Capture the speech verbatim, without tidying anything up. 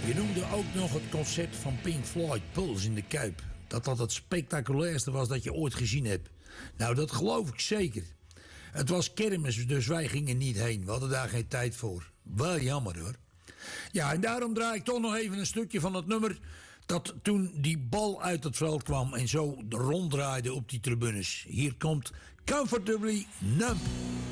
Je noemde ook nog het concert van Pink Floyd, Puls in de Kuip. Dat dat het spectaculairste was dat je ooit gezien hebt. Nou, dat geloof ik zeker. Het was kermis, dus wij gingen niet heen. We hadden daar geen tijd voor. Wel jammer hoor. Ja, en daarom draai ik toch nog even een stukje van het nummer... dat toen die bal uit het veld kwam en zo ronddraaide op die tribunes. Hier komt Comfortably Numb.